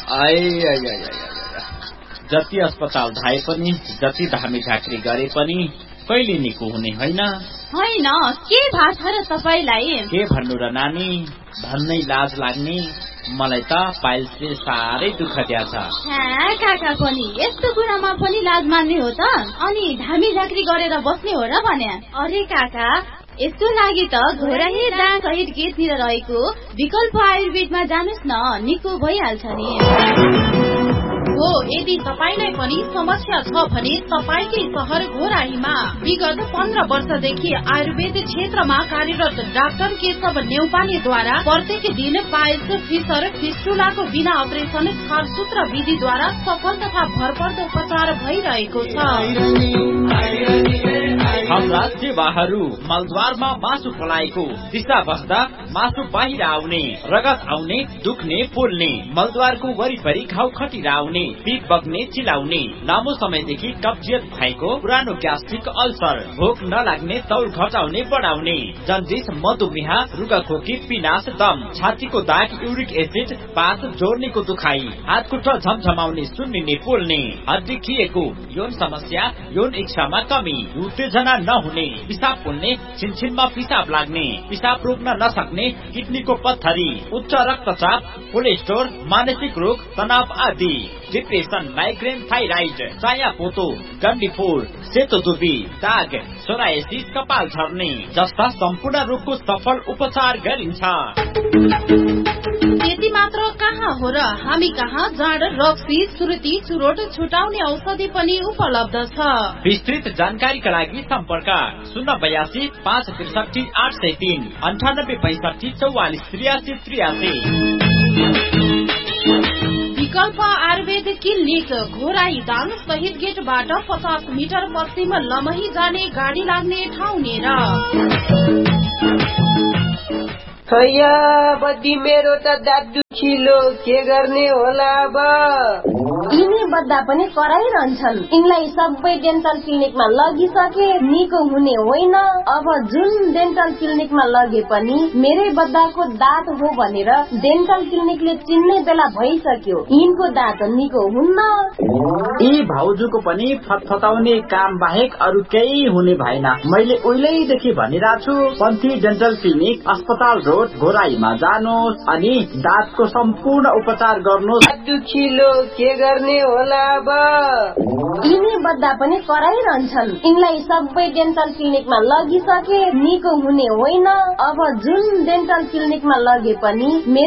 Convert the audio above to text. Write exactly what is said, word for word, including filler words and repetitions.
आइ आइ आइ जति अस्पताल धाए पनि, जति धामी झाँक्री गरे पनि कहिले निको हुने होइन। होइन, के भएको छ र तपाईलाई? के भन्नु र नानी, भन्नै लाज लाग्ने। मलाई त पाइल्सले साह्रै दुःख दिएछ। हाँ काका पनि यस्तो कुरामा पनि लाज मान्ने हो त? अनि धामी झाँक्री गरेर बस्ने हो र भने? अरे काका, यस्तो लागि त घोराही दाङ सहित गेटतिर रहेको विकल्प आयुर्वेदमा जानुस् न, निको भइहाल्छ नि। हो, यदि तपाईलाई पनि समस्या छ भने तपाईकै शहर घोराहीमा विगत पन्ध्र वर्षदेखि आयुर्वेद क्षेत्रमा कार्यरत डाक्टर केशव नेउपानेद्वारा प्रत्येक दिन पाइल्स, फिसर, फिस्टुलाको बिना अपरेसन छालसूत्र विधिद्वारा सफल तथा भरपर्दो उपचार भइरहेको छ। हाम्रा सेवाहरू मलद्वारमा मासु पलाएको, दिशा बस्दा मासु बाहिर आउने, रगत आउने, दुख्ने, पोल्ने, मलद्वारको वरिपरि घाउ खटिरा आउने, पिप बग्ने, चिलाउने, लामो समयदेखि कब्जियत भएको, पुरानो ग्यास्ट्रिक अल्सर, भोक नलाग्ने, तौल घटाउने बढाउने, जन्डिस, मधुमेह, रुगाखोकी, पिनास, दम, छातीको दाग, युरिक एसिड, पास, जोर्नीको दुखाइ, हात खुट्टा झमझमाउने, सुन्निने, पोल्ने, हड्डी खिएको, यौन समस्या, यौन इच्छामा कमी, उत्तेजना नहुने, पिसाब पोल्ने, छिनछिनमा पिसाब लाग्ने, पिसाब रोक्न नसक्ने, किडनीको पत्थरी, उच्च रक्तचाप, कोलेस्ट्रोल, मानसिक रोग, तनाव आदि, डिप्रेसन, माइग्रेन, थाइराइड, चाया पोतो, डन्डीफोर, सेतो दुर्बी, दाग, सोरायसिस, कपाल झर्ने जस्ता सम्पूर्ण रोगको सफल उपचार गरिन्छ। त्यति मात्र कहाँ हो र, हामी कहाँ जाँड, रक्सी, सुर्ती, चुरोट छुटाउने औषधि पनि उपलब्ध छ। विस्तृत जानकारीका लागि सम्पर्क शून्य बयासी पाँच त्रिसठी आठ सय तीन अन्ठानब्बे पैंसठी चौवालिस त्रियासी त्रियासी। विकल्प आयुर्वेद क्लिनिक घोराही दाङ शहीद गेटबाट पचास मिटर पश्चिम लमही जाने गाडी लाग्ने ठाउँ नेर। खैया बद्दी मेरो त दाँत दुखिलो, के गर्ने होला अब? यिनी बद्दा पनि कराइरहन्छन्। यिनलाई सबै डेन्टल क्लिनिकमा लगिसके, निको हुने होइन। अब जुन डेन्टल क्लिनिकमा लगे पनि मेरै बद्दाको दाँत हो भनेर डेन्टल क्लिनिकले चिन्ने बेला भइसक्यो। यिनको दाँत निको हुन्न। यी भाउजूको पनि फतफताउने काम बाहेक अरू केही हुने भएन। मैले उहिलेदेखि भनिरहेको छु, पन्थी डेन्टल क्लिनिक, अस्पताल रोड घोराईमा जानुहोस् अनि दाँतको सम्पूर्ण उपचार गर्नुहोस्। दुखिलो, के गर्ने होला अब? यिनी बद्दा पनि कराइरहन्छन्। यिनलाई सबै डेन्टल क्लिनिकमा लगिसके, निको हुने होइन। अब जुन डेन्टल क्लिनिकमा लगे पनि